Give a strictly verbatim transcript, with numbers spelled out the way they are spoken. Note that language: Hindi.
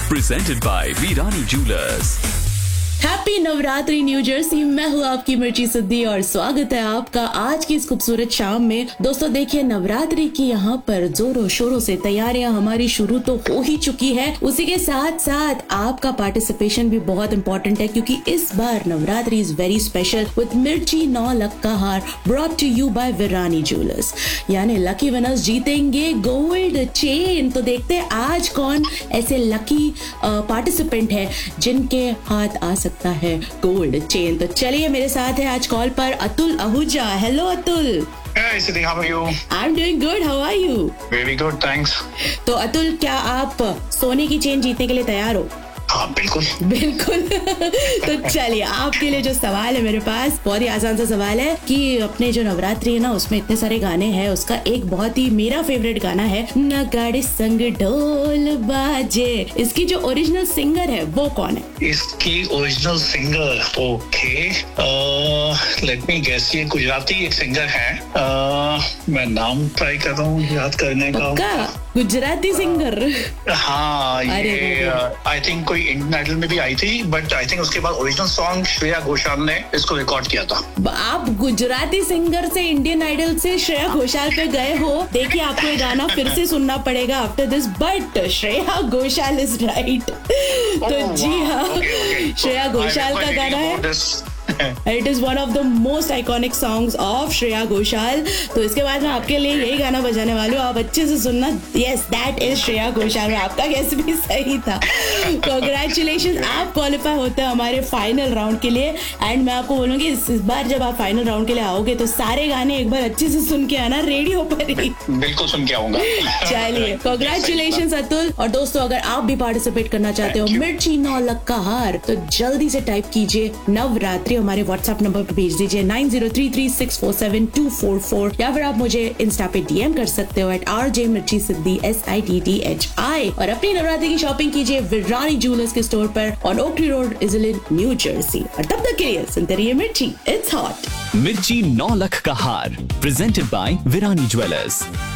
presented by Virani Jewelers. Happy Navratri new Jersey. मैं हूँ आपकी मिर्ची सिद्धि और स्वागत है आपका आज की इस खूबसूरत शाम में। दोस्तों देखिए, नवरात्रि की यहाँ पर जोरों शोरों से तैयारियां हमारी शुरू तो हो ही चुकी है। उसी के साथ साथ आपका पार्टिसिपेशन भी बहुत इंपॉर्टेंट है, क्योंकि इस बार Navratri is very special with मिर्ची नौ लक का हार brought to you bye Virani jewellers. यानी लकी विनर्स जीतेंगे गोल्ड चेन। तो देखते हैं आज कौन ऐसे लकी पार्टिसिपेंट है जिनके हाथ आ सकता है गोल्ड चेन। तो चलिए, मेरे साथ है आज कॉल पर Atul Ahuja. Hello Atul. Hey Siddhi, how are you? I'm doing good. How are you? Very good, thanks. तो अतुल, क्या आप सोने की चेन जीतने के लिए तैयार हो? हाँ बिल्कुल बिल्कुल। तो चलिए, आपके लिए जो सवाल है मेरे पास, बहुत ही आसान सा सवाल है कि अपने जो नवरात्रि है ना, उसमें इतने सारे गाने हैं, उसका एक बहुत ही मेरा फेवरेट गाना है नगाड़े संग ढोल बाजे। इसकी जो ओरिजिनल सिंगर है वो कौन है? इसकी original singer, okay, let me guess, ये गुजराती एक सिंगर है। uh, मैं नाम ट्राई कर रहा हूँ याद करने का। पक्का गुजराती सिंगर? हाँ, ये आई थिंक कोई इंडियन आइडल में भी आई थी, बट आई थिंक उसके बाद ओरिजिनल सॉन्ग श्रेया घोषाल ने इसको रिकॉर्ड किया था। आप गुजराती सिंगर से इंडियन आइडल से श्रेया घोषाल पे गए हो। देखिए, आपको ये गाना फिर से सुनना पड़ेगा after this, but Shreya Ghoshal is right. तो जी हाँ, श्रेया घोषाल का गाना है। It is one of the most iconic songs of Shreya Ghoshal. तो इसके बाद मैं आपके लिए यही गाना बजाने वाली हूँ, आप अच्छे से सुनना। Yes, that is Shreya Ghoshal. आपका गैस भी सही था। Congratulations, आप क्वालिफाई होते हैं हमारे फाइनल राउंड के लिए। एंड मैं आपको बोलूंगी, इस बार जब आप फाइनल राउंड के लिए आओगे तो सारे गाने एक बार अच्छे से सुन के आना, रेडियो पर ही। बिल्कुल सुन के आऊंगा। चलिए, कॉन्ग्रेचुलेशन अतुल। और दोस्तों, अगर आप भी पार्टिसिपेट करना चाहते हो मिर्ची नौ लक का हार, तो जल्दी से टाइप कीजिए नवरात्रि, हमारे व्हाट्सएप नंबर पर भेज दीजिए nine zero three three six four seven to four four, या फिर आप मुझे इंस्टा पे डीएम कर सकते हो एट आर जे मिर्ची सिद्धि S I T T H I. और अपनी नवरात्रि की शॉपिंग कीजिए विरानी ज्वेलर्स के स्टोर पर on oak tree road, इजलिन, new Jersey. और तब तक के लिए सुनते रहिए मिर्ची, इट्स हॉट। मिर्ची नौ लख का हार प्रेजेंटेड बाय विरानी ज्वेलर्स।